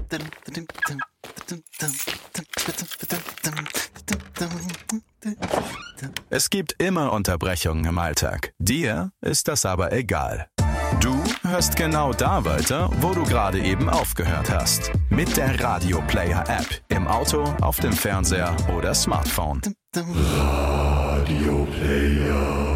Es gibt immer Unterbrechungen im Alltag. Dir ist das aber egal. Du hörst genau da weiter, wo du gerade eben aufgehört hast. Mit der Radio Player App. Im Auto, auf dem Fernseher oder Smartphone. Radio Player.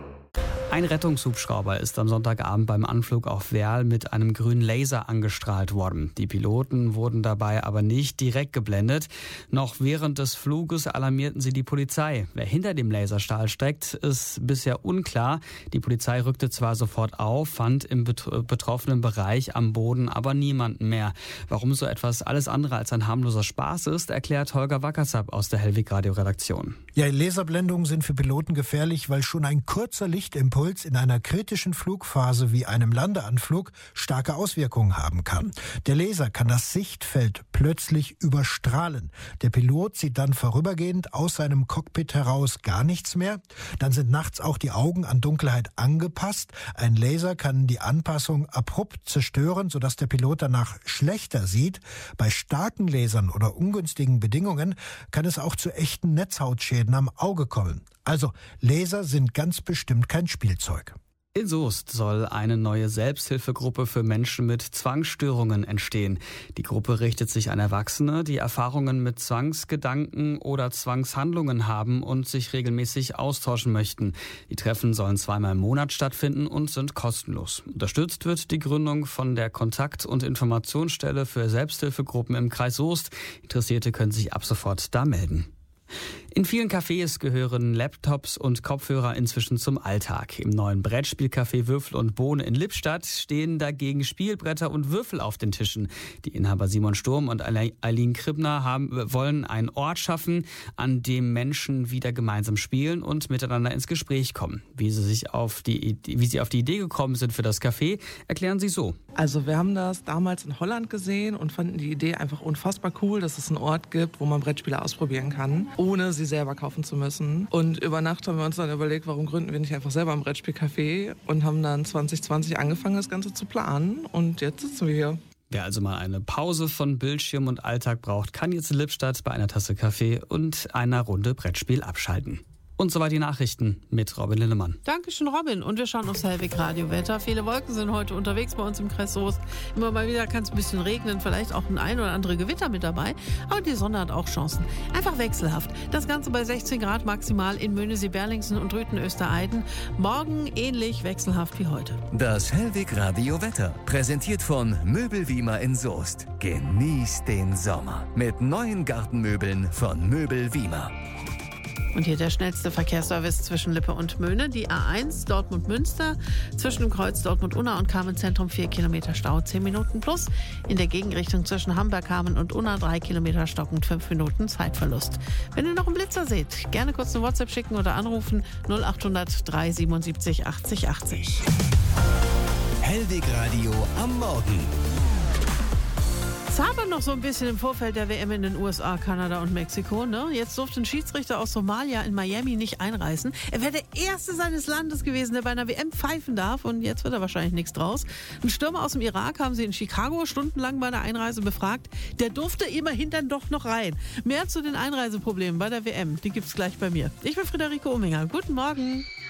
Ein Rettungshubschrauber ist am Sonntagabend beim Anflug auf Werl mit einem grünen Laser angestrahlt worden. Die Piloten wurden dabei aber nicht direkt geblendet. Noch während des Fluges alarmierten sie die Polizei. Wer hinter dem Laserstrahl steckt, ist bisher unklar. Die Polizei rückte zwar sofort auf, fand im betroffenen Bereich am Boden aber niemanden mehr. Warum so etwas alles andere als ein harmloser Spaß ist, erklärt Holger Wackersab aus der Hellwig-Radio-Redaktion. Ja, Laserblendungen sind für Piloten gefährlich, weil schon ein kurzer Lichtimpuls in einer kritischen Flugphase wie einem Landeanflug starke Auswirkungen haben kann. Der Laser kann das Sichtfeld plötzlich überstrahlen. Der Pilot sieht dann vorübergehend aus seinem Cockpit heraus gar nichts mehr. Dann sind nachts auch die Augen an Dunkelheit angepasst. Ein Laser kann die Anpassung abrupt zerstören, sodass der Pilot danach schlechter sieht. Bei starken Lasern oder ungünstigen Bedingungen kann es auch zu echten Netzhautschäden am Auge kommen. Also, Laser sind ganz bestimmt kein Spielzeug. In Soest soll eine neue Selbsthilfegruppe für Menschen mit Zwangsstörungen entstehen. Die Gruppe richtet sich an Erwachsene, die Erfahrungen mit Zwangsgedanken oder Zwangshandlungen haben und sich regelmäßig austauschen möchten. Die Treffen sollen 2-mal im Monat stattfinden und sind kostenlos. Unterstützt wird die Gründung von der Kontakt- und Informationsstelle für Selbsthilfegruppen im Kreis Soest. Interessierte können sich ab sofort da melden. In vielen Cafés gehören Laptops und Kopfhörer inzwischen zum Alltag. Im neuen Brettspielcafé Würfel und Bohne in Lippstadt stehen dagegen Spielbretter und Würfel auf den Tischen. Die Inhaber Simon Sturm und Eileen Krippner wollen einen Ort schaffen, an dem Menschen wieder gemeinsam spielen und miteinander ins Gespräch kommen. Wie sie auf die Idee gekommen sind für das Café, erklären sie so. Also wir haben das damals in Holland gesehen und fanden die Idee einfach unfassbar cool, dass es einen Ort gibt, wo man Brettspiele ausprobieren kann, ohne sie selber kaufen zu müssen. Und über Nacht haben wir uns dann überlegt, warum gründen wir nicht einfach selber ein Brettspielcafé und haben dann 2020 angefangen, das Ganze zu planen. Und jetzt sitzen wir hier. Wer also mal eine Pause von Bildschirm und Alltag braucht, kann jetzt in Lippstadt bei einer Tasse Kaffee und einer Runde Brettspiel abschalten. Und soweit die Nachrichten mit Robin Linnemann. Dankeschön, Robin. Und wir schauen aufs Hellwig-Radio-Wetter. Viele Wolken sind heute unterwegs bei uns im Kreis Soest. Immer mal wieder kann es ein bisschen regnen, vielleicht auch ein oder andere Gewitter mit dabei. Aber die Sonne hat auch Chancen. Einfach wechselhaft. Das Ganze bei 16 Grad maximal in Möhnesee-Berlingsen und Rüthen-Österreiden. Morgen ähnlich wechselhaft wie heute. Das Hellwig-Radio-Wetter präsentiert von Möbelwiemer in Soest. Genießt den Sommer mit neuen Gartenmöbeln von Möbelwiemer. Und hier der schnellste Verkehrsservice zwischen Lippe und Möhne. Die A1 Dortmund-Münster, zwischen dem Kreuz Dortmund-Unna und Kamen-Zentrum 4 Kilometer Stau, 10 Minuten plus. In der Gegenrichtung zwischen Hamburg, Kamen und Unna 3 Kilometer stockend, 5 Minuten Zeitverlust. Wenn ihr noch einen Blitzer seht, gerne kurz eine WhatsApp schicken oder anrufen 0800 377 80 80. Hellwig Radio am Morgen. Es haben noch so ein bisschen im Vorfeld der WM in den USA, Kanada und Mexiko. Ne? Jetzt durfte ein Schiedsrichter aus Somalia in Miami nicht einreisen. Er wäre der Erste seines Landes gewesen, der bei einer WM pfeifen darf. Und jetzt wird da wahrscheinlich nichts draus. Ein Stürmer aus dem Irak haben sie in Chicago stundenlang bei der Einreise befragt. Der durfte immerhin dann doch noch rein. Mehr zu den Einreiseproblemen bei der WM, die gibt's gleich bei mir. Ich bin Friederike Ominger. Guten Morgen.